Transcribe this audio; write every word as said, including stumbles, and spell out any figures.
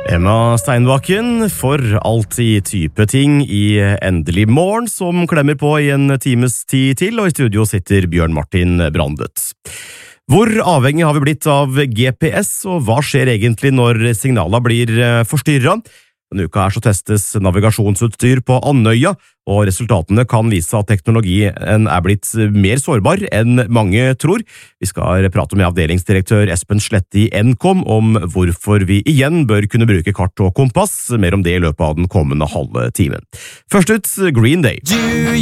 Emma Steinbakken for alltid type ting i Endelig morgen som klemmer på i en times tid til, og i studio sitter Bjørn Martin Brandet. Hvor avhengig har vi blitt av G P S, og hva skjer egentlig når signalene blir forstyrret? Denne uka her så testes navigasjonsutstyr på Andøya, og resultatene kan vise at teknologien er blitt mer sårbar enn mange tror. Vi skal prate med avdelingsdirektør Espen Slette i Nkom om hvorfor vi igjen bør kunne bruke kart og kompass, mer om det i løpet av den kommende halve timen. Først ut Green Day.